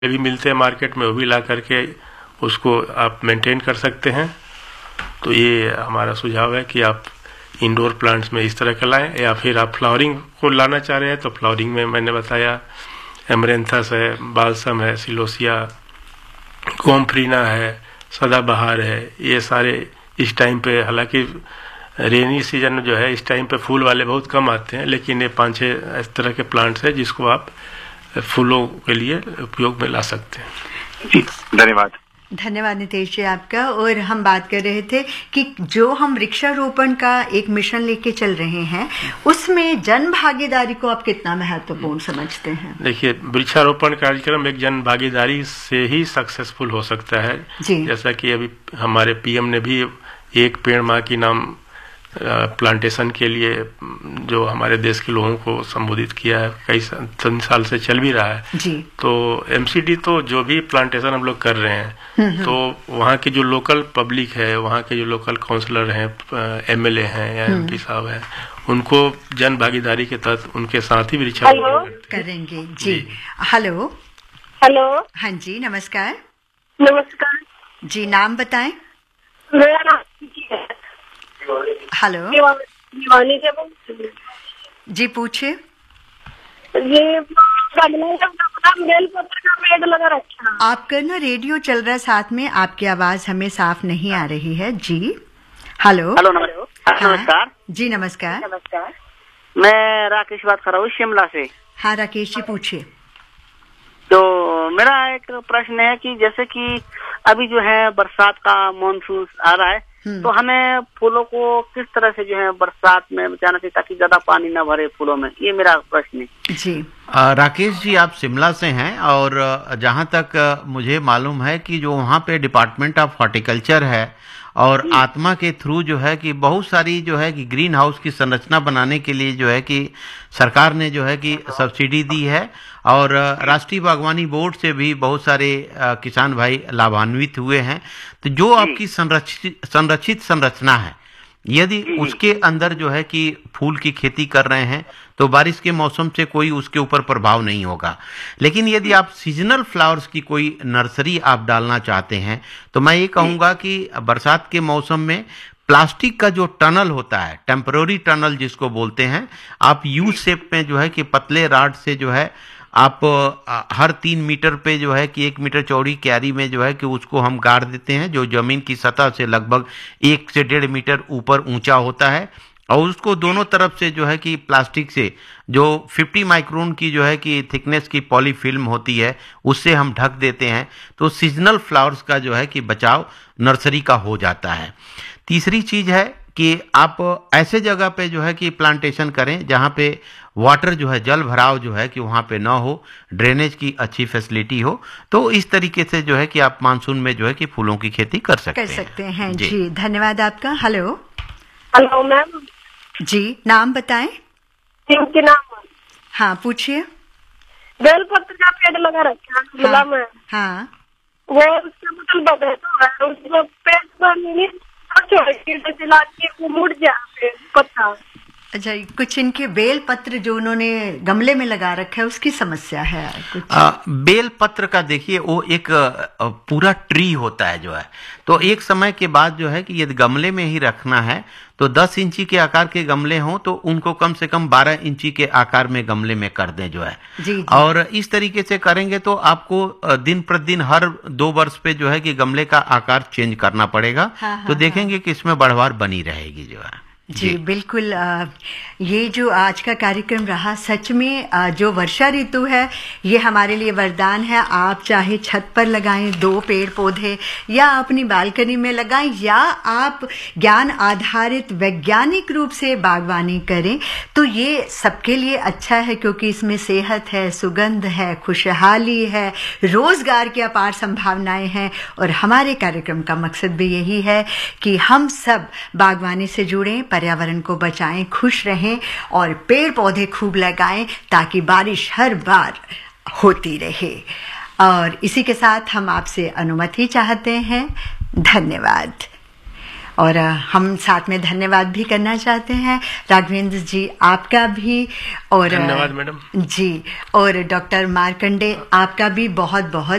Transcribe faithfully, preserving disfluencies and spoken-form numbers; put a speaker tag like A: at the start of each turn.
A: भी मिलते हैं मार्केट में, वो भी ला करके उसको आप मेंटेन कर सकते हैं। तो ये हमारा सुझाव है कि आप इंडोर प्लांट्स में इस तरह के लाएं, या फिर आप फ्लावरिंग को लाना चाह रहे हैं तो फ्लावरिंग में मैंने बताया एमरेंथस है, बाल्सम है, सिलोसिया, गोमफ्रीना है, सदाबहार है। ये सारे इस टाइम पे, हालांकि रेनी सीजन जो है इस टाइम पे फूल वाले बहुत कम आते हैं, लेकिन ये पाँच छः इस तरह के प्लांट्स हैं जिसको आप फूलों के लिए उपयोग में ला सकते हैं।
B: जी धन्यवाद।
C: धन्यवाद नितेश जी आपका। और हम बात कर रहे थे कि जो हम वृक्षारोपण का एक मिशन लेके चल रहे हैं, उसमें जन भागीदारी को आप कितना महत्वपूर्ण समझते हैं? देखिए, वृक्षारोपण कार्यक्रम एक जन भागीदारी से ही सक्सेसफुल हो सकता है। जी। जैसा कि अभी हमारे पीएम ने भी एक पेड़ माँ की नाम प्लांटेशन के लिए जो हमारे देश के लोगों को संबोधित किया है, कई तीन साल से चल भी रहा है। जी। तो एमसीडी तो जो भी प्लांटेशन हम लोग कर रहे हैं, तो वहाँ की जो लोकल पब्लिक है, वहाँ के जो लोकल काउंसलर हैं, एमएलए हैं या एमपी साहब हैं, उनको जन भागीदारी के तहत उनके साथ ही वृक्षारोपण करेंगे। जी। Hello
D: hello.
C: हाँ जी, नमस्कार।
D: नमस्कार
C: जी, नाम बताएं।
D: मेरा नाम
C: हेलो।
D: दीवानी से
C: जी, पूछिए।
D: ये बेलपत्र का पेड़ लगा रखा।
C: आपका ना रेडियो चल रहा है साथ में, आपकी आवाज हमें साफ नहीं आ रही है। जी। हेलो।
E: हेलो नमस्कार।
C: जी नमस्कार।
D: नमस्कार,
E: मैं राकेश बात कर रहा हूँ शिमला से।
C: हाँ राकेश जी, पूछिए।
E: तो मेरा एक प्रश्न है कि जैसे कि अभी जो है बरसात का मानसून आ रहा है, तो हमें फूलों को किस तरह से जो है बरसात में बचाना चाहिए ताकि ज्यादा पानी न भरे फूलों में, ये मेरा प्रश्न है।
C: जी।
F: आ, राकेश जी, आप शिमला से हैं, और जहां तक मुझे मालूम है कि जो वहां पे डिपार्टमेंट ऑफ हॉर्टिकल्चर है और आत्मा के थ्रू जो है कि बहुत सारी जो है कि ग्रीन हाउस की संरचना बनाने के लिए जो है कि सरकार ने जो है कि सब्सिडी दी है, और राष्ट्रीय बागवानी बोर्ड से भी बहुत सारे किसान भाई लाभान्वित हुए हैं। तो जो आपकी संरक्षित संरक्षित संरचना है, यदि उसके अंदर जो है कि फूल की खेती कर रहे हैं तो बारिश के मौसम से कोई उसके ऊपर प्रभाव नहीं होगा। लेकिन यदि आप सीजनल फ्लावर्स की कोई नर्सरी आप डालना चाहते हैं, तो मैं ये कहूँगा कि बरसात के मौसम में प्लास्टिक का जो टनल होता है, टेम्पररी टनल जिसको बोलते हैं, आप यू शेप में जो है कि पतले राड से जो है आप हर तीन मीटर पे जो है कि एक मीटर चौड़ी क्यारी में जो है कि उसको हम गाड़ देते हैं, जो जमीन की सतह से लगभग एक से डेढ़ मीटर ऊपर ऊंचा होता है, और उसको दोनों तरफ से जो है कि प्लास्टिक से जो पचास माइक्रोन की जो है कि थिकनेस की पॉलीफिल्म होती है, उससे हम ढक देते हैं। तो सीजनल फ्लावर्स का जो है कि बचाव नर्सरी का हो जाता है। तीसरी चीज है कि आप ऐसे जगह पे जो है कि प्लांटेशन करें जहां पे वाटर जो है, जल भराव जो है कि वहां पे ना हो, ड्रेनेज की अच्छी फैसिलिटी हो। तो इस तरीके से जो है कि आप मानसून में जो है कि फूलों की खेती कर सकते
C: कर
F: हैं।
C: सकते हैं। जी, जी धन्यवाद आपका। हेलो।
D: Hello ma'am.
C: जी, नाम बताएं।
D: इनके नाम।
C: हाँ, पूछिए।
D: बेलपत्र का पेड़ लगा रखा है शिमला में।
C: हाँ।
D: वो उसके मतलब बगैर तो है, उसको पेड़ पर मुड़ जाए पत्ता।
C: अच्छा, कुछ इनके बेल पत्र जो उन्होंने गमले में लगा रखा है उसकी समस्या है कुछ?
F: आ, बेल पत्र का देखिए, वो एक आ, पूरा ट्री होता है जो है, तो एक समय के बाद जो है कि यदि गमले में ही रखना है तो दस इंची के आकार के गमले हों तो उनको कम से कम बारह इंची के आकार में गमले में कर दें जो है। जी, जी। और इस तरीके से करेंगे तो आपको दिन प्रतिदिन हर दो वर्ष पे जो है कि गमले का आकार चेंज करना पड़ेगा। हाँ, हाँ, तो देखेंगे हाँ। कि इसमें बढ़वार बनी रहेगी जो है।
C: जी, जी बिल्कुल। आ, ये जो आज का कार्यक्रम रहा, सच में आ, जो वर्षा ऋतु है ये हमारे लिए वरदान है। आप चाहे छत पर लगाएं दो पेड़ पौधे, या अपनी बालकनी में लगाएं, या आप ज्ञान आधारित वैज्ञानिक रूप से बागवानी करें, तो ये सबके लिए अच्छा है, क्योंकि इसमें सेहत है, सुगंध है, खुशहाली है, रोजगार की अपार संभावनाएं हैं। और हमारे कार्यक्रम का मकसद भी यही है कि हम सब बागवानी से जुड़ें, पर्यावरण को बचाएं, खुश रहें और पेड़ पौधे खूब लगाएं, ताकि बारिश हर बार होती रहे। और इसी के साथ हम आपसे अनुमति चाहते हैं। धन्यवाद। और हम साथ में धन्यवाद भी करना चाहते हैं राघवेंद्र जी, आपका भी, और
A: धन्यवाद मैडम
C: जी, और डॉक्टर मार्कंडे आपका भी बहुत बहुत